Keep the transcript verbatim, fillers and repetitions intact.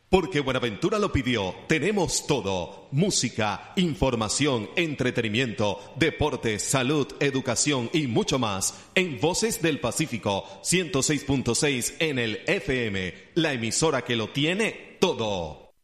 Porque Buenaventura lo pidió, tenemos todo. Música, información, entretenimiento, deportes, salud, educación y mucho más. En Voces del Pacífico, ciento seis punto seis en el F M. La emisora que lo tiene todo.